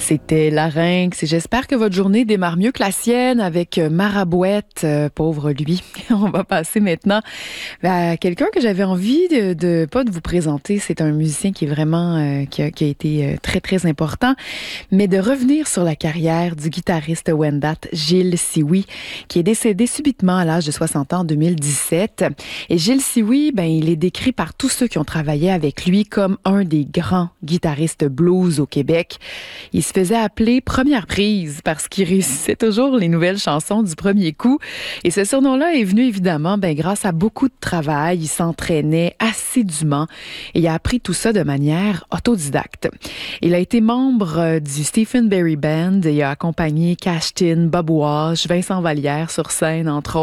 C'était Larynx et j'espère que votre journée démarre mieux que la sienne avec Marabouette, pauvre lui. On va passer maintenant à quelqu'un que j'avais envie pas de vous présenter. C'est un musicien qui est vraiment, qui a été très, très important, mais de revenir sur la carrière du guitariste Wendat, Gilles Sioui, qui est décédé subitement à l'âge de 60 ans en 2017. Et Gilles Sioui, il est décrit par tous ceux qui ont travaillé avec lui comme un des grands guitaristes blues au Québec. Il se faisait appeler Première prise parce qu'il réussissait toujours les nouvelles chansons du premier coup. Et ce surnom-là est venu évidemment grâce à beaucoup de travail. Il s'entraînait assidûment et il a appris tout ça de manière autodidacte. Il a été membre du Stephen Berry Band et a accompagné Cash Tin, Bob Walsh, Vincent Vallière sur scène, entre autres.